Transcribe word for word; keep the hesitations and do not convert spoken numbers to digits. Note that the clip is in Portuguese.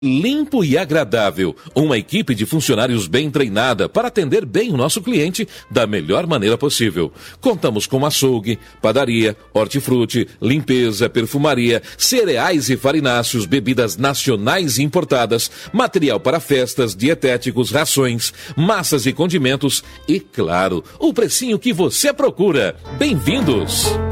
Limpo e agradável, uma equipe de funcionários bem treinada para atender bem o nosso cliente da melhor maneira possível. Contamos com açougue, padaria, hortifruti, limpeza, perfumaria, cereais e farináceos, bebidas nacionais e importadas, material para festas, dietéticos, rações, massas e condimentos e, claro, o precinho que você procura. Bem-vindos!